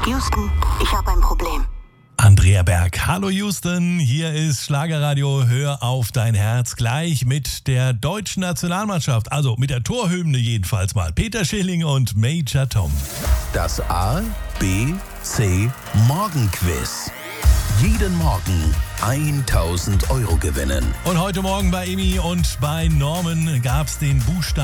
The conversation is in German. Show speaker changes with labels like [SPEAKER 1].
[SPEAKER 1] Houston, ich habe ein Problem.
[SPEAKER 2] Andrea Berg, hallo Houston, hier ist Schlagerradio, hör auf dein Herz, gleich mit der deutschen Nationalmannschaft, also mit der Torhymne jedenfalls mal, Peter Schilling und Major Tom.
[SPEAKER 3] Das A, B, C Morgenquiz. Jeden Morgen 1.000 € gewinnen.
[SPEAKER 2] Und heute Morgen bei Emi und bei Norman gab's den Buchstaben